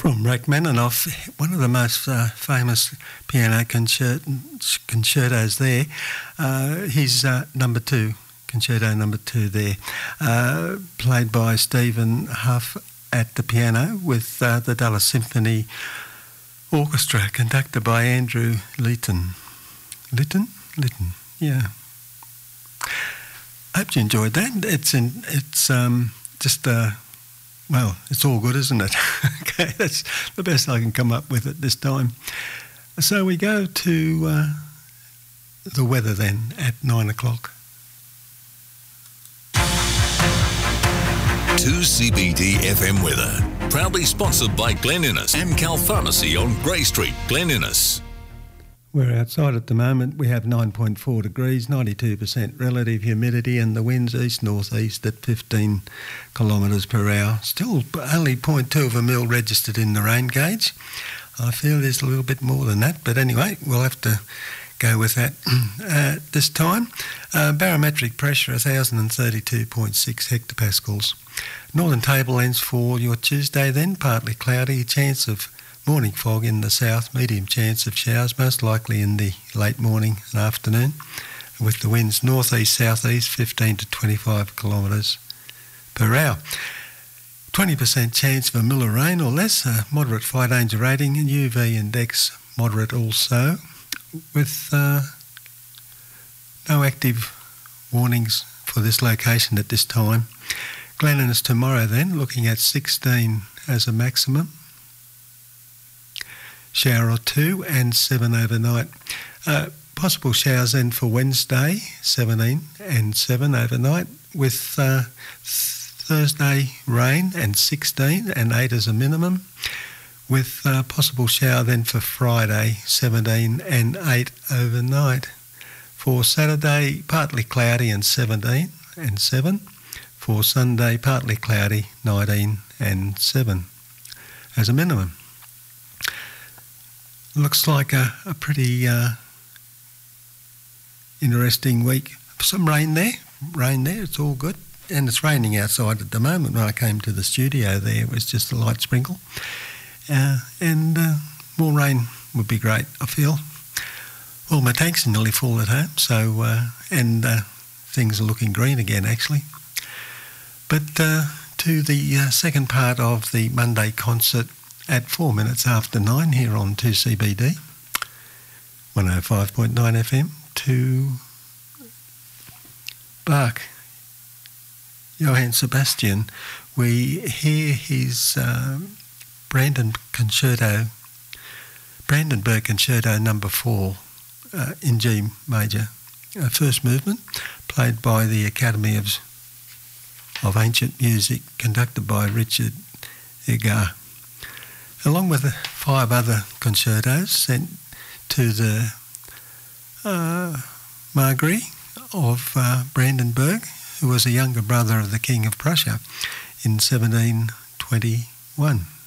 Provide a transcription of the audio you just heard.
From Rachmaninoff, one of the most famous piano concertos there. He's number 2, concerto number 2 there, played by Stephen Huff at the piano with the Dallas Symphony Orchestra, conducted by Andrew Litton. Litton, yeah. I hope you enjoyed that. It's it's all good, isn't it? Okay, that's the best I can come up with at this time. So we go to the weather then at 9 o'clock. 2CBD FM weather, proudly sponsored by Glen Innes, Amcal Pharmacy on Grey Street, Glen Innes. We're outside at the moment. We have 9.4 degrees, 92% relative humidity, and the winds east-northeast at 15 kilometres per hour. Still only 0.2 of a mil registered in the rain gauge. I feel there's a little bit more than that, but anyway, we'll have to go with that this time. Barometric pressure 1,032.6 hectopascals. Northern tablelands for your Tuesday then, partly cloudy, chance of morning fog in the south, medium chance of showers, most likely in the late morning and afternoon, with the winds northeast-southeast 15 to 25 kilometres per hour. 20% chance of a mil of rain or less, a moderate fire danger rating, and UV index moderate also, with no active warnings for this location at this time. Glen Innes tomorrow then, looking at 16 as a maximum. Shower or 2 and 7 overnight. Possible showers then for Wednesday, 17 and 7 overnight, with Thursday rain and 16 and 8 as a minimum, with possible shower then for Friday, 17 and 8 overnight. For Saturday, partly cloudy and 17 and 7. For Sunday, partly cloudy, 19 and 7 as a minimum. Looks like a pretty interesting week. Some rain there, it's all good. And it's raining outside at the moment. When I came to the studio there, it was just a light sprinkle. And more rain would be great, I feel. Well, my tanks are nearly full at home, so, and things are looking green again, actually. But to the second part of the Monday concert, at 4 minutes after 9 here on 2CBD, 105.9 FM, to Bach, Johann Sebastian. We hear his Brandenburg Concerto number 4 in G major, first movement, played by the Academy of Ancient Music, conducted by Richard Egar, along with 5 other concertos sent to the Margrave of Brandenburg, who was a younger brother of the King of Prussia in 1721.